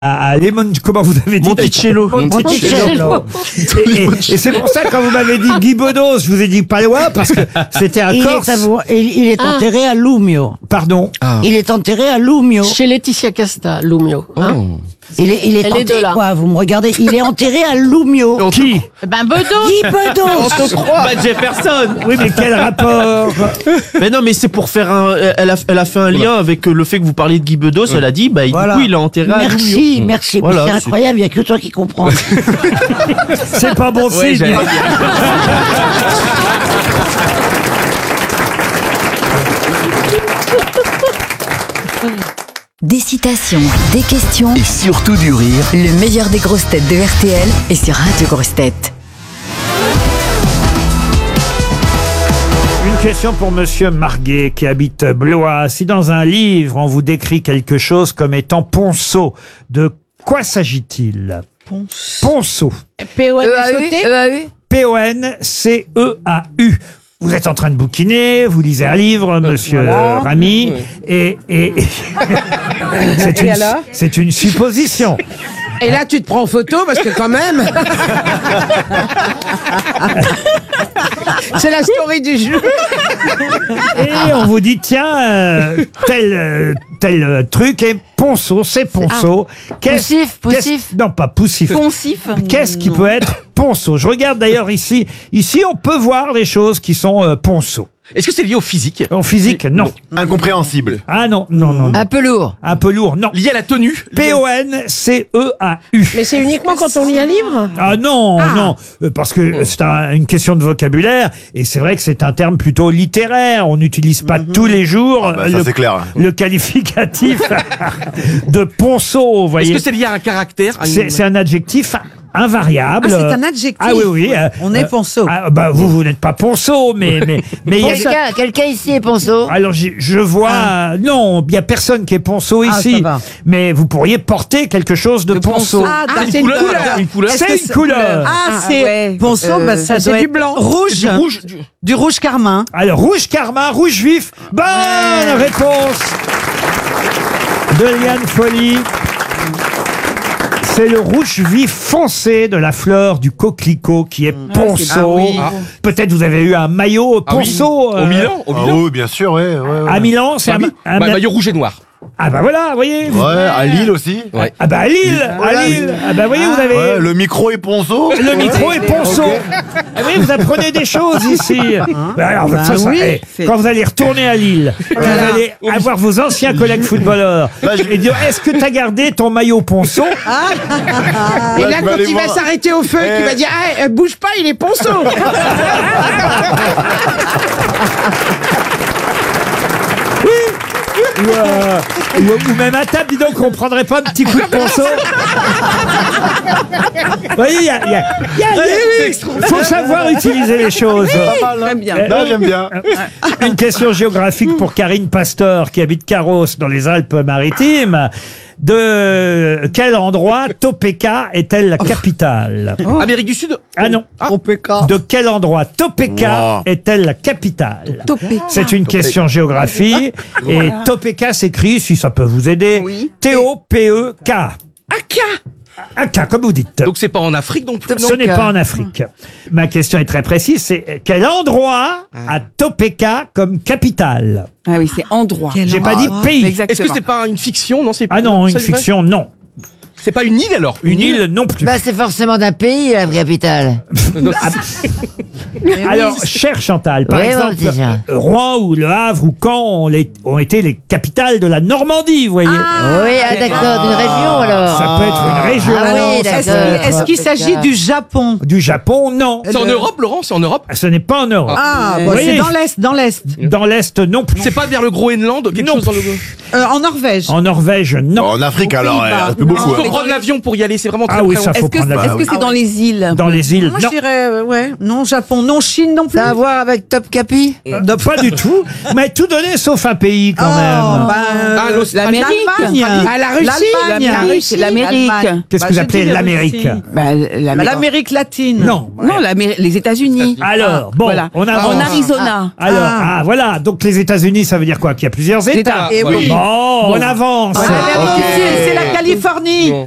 comment vous avez dit? Monticello. Monticello. Et c'est pour ça, quand vous m'avez dit Guy Bedos, je vous ai dit pas loin, parce que c'était un Corse. Il est enterré à Lumio. Pardon? Il est enterré à Lumio. Chez Laetitia Casta, Lumio. Hein Il est Elle est enterré, de là. quoi, vous me regardez? Il est enterré à Lumio. Qui? Ben Bedos. Guy Bedos. Bah, Jefferson. Oui, mais quel rapport? Mais non, mais c'est pour faire elle a fait un lien avec le fait que vous parliez de Guy Bedos. Elle a dit, bah, Voilà. du coup, il est enterré à Lumio. Merci. Voilà, C'est incroyable, il n'y a que toi qui comprends. C'est pas bon Ouais, signe. j'allais dire. Des citations, des questions, Et surtout du rire. le meilleur des grosses têtes de RTL est sur Radio Grosses Têtes. Une question pour Monsieur Marguet, qui habite Blois. Si dans un livre, on vous décrit quelque chose comme étant ponceau, de quoi s'agit-il? Ponceau. EAU. P-O-N-C-E-A-U. Vous êtes en train de bouquiner, vous lisez un livre, Monsieur Ramy, et c'est une supposition. Et là, tu te prends en photo parce que quand même. C'est la story du jeu. Et on vous dit, tiens, tel truc est ponceau, c'est ponceau. Poussif. Non, pas poussif. Poncif. Qu'est-ce qui peut être ponceau? Je regarde d'ailleurs ici. Ici, on peut voir les choses qui sont ponceau. Est-ce que c'est lié au physique? En physique, non. Incompréhensible. Ah non. Un peu lourd. Un peu lourd, non. Lié à la tenue? P-O-N-C-E-A-U. Mais c'est uniquement quand on lit un livre? Ah non, parce que c'est une question de vocabulaire, et c'est vrai que c'est un terme plutôt littéraire. On n'utilise pas tous les jours Ça, c'est clair. le qualificatif de ponceau, vous voyez. Est-ce que c'est lié à un caractère? C'est un adjectif invariable. Ah, c'est un adjectif. Ah oui, oui. On est ponceau. Vous n'êtes pas ponceau, mais il y a... Quelqu'un ici est ponceau. Alors je vois, non, il y a personne qui est ponceau ici, ça va. mais vous pourriez porter quelque chose de ponceau. C'est une couleur. Une couleur. C'est une couleur. C'est ponceau, ça c'est doit du être blanc. rouge. Du rouge carmin. Alors, rouge carmin, rouge vif. Bonne réponse de Liane Folly. C'est le rouge vif foncé de la fleur du coquelicot qui est ponceau. Peut-être vous avez eu un maillot ponceau. Au Milan? Ah oui, bien sûr, ouais. À Milan, c'est un Maillot rouge et noir. Ah bah voilà, vous voyez. Ouais, à Lille aussi. Ouais. Ah bah à Lille. Ah bah voyez, vous avez... Ouais, le micro est ponceau. Le micro est ponceau. Ah oui, vous apprenez des choses ici. Bah alors, quand vous allez retourner à Lille, vous allez avoir vos anciens collègues footballeurs et dire, est-ce que tu as gardé ton maillot ponceau? Et là, quand il va s'arrêter au feu, tu vas dire, bouge pas, il est ponceau. Ou même à table, dis donc, on prendrait pas un petit coup de ponceau. Vous voyez, faut savoir utiliser les choses. J'aime bien. J'aime bien. Une question géographique pour Karine Pasteur, qui habite Carros, dans les Alpes-Maritimes. De quel endroit Topeka est-elle la capitale? Amérique du Sud? Ah non. De quel endroit Topeka est-elle la capitale? C'est une question géographie. Et Topeka s'écrit, si ça peut vous aider, T-O-P-E-K. Aka, comme vous dites. Donc c'est pas en Afrique non plus? Ce n'est pas en Afrique. Ma question est très précise, c'est quel endroit a Topeka comme capitale? Ah oui, c'est endroit. J'ai pas dit pays. Exactement. Est-ce que c'est pas une fiction? Non, c'est Ah non, une c'est vrai? fiction, non. C'est pas une île alors? Une île non plus. Bah, c'est forcément d'un pays, la capitale. Alors, cher Chantal, par Oui, exemple, bon, déjà. Rouen ou Le Havre ou Caen ont été les capitales de la Normandie, vous voyez. Oui, d'accord, d'une région alors. Ça peut être une région. Ah oui, ça peut d'accord. être- Est-ce qu'il s'agit du Japon? Du Japon, non. C'est en Europe, Laurent? C'est en Europe? Ce n'est pas en Europe. Vous voyez, c'est dans l'Est. Dans l'Est, non plus. C'est pas vers le Groenland? Quelque Non. chose dans le... En Norvège. En Norvège, non. En Afrique, alors, Pays-Bas. un peu beaucoup. Faut prendre l'avion pour y aller, c'est vraiment très Ah oui, très ça loin. faut prendre la... Est-ce que c'est dans les îles? Dans les îles, Moi, non. je dirais, non, Japon, non, Chine non plus. Ça a à voir avec Top Capi? Non, pas du tout. Mais tout donné sauf un pays quand même. L'Amérique. Ah, la Russie. L'Amérique. L'Amérique. Qu'est-ce que vous appelez l'Amérique? L'Amérique latine. Non. Non, les États-Unis. Alors, bon, Voilà. on avance. En Arizona. Alors, voilà. Donc les États-Unis, ça veut dire quoi? Qu'il y a plusieurs États. États. Et oui. Bon, on avance. C'est la Californie.